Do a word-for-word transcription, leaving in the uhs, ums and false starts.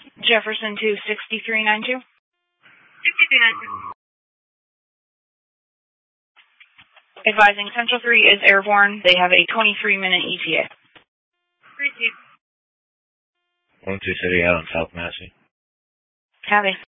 Jefferson to sixty-three ninety-two. sixty-three ninety-two. Advising Central three is airborne. They have a twenty-three minute E T A. Received. one two City out on South Massey. Copy.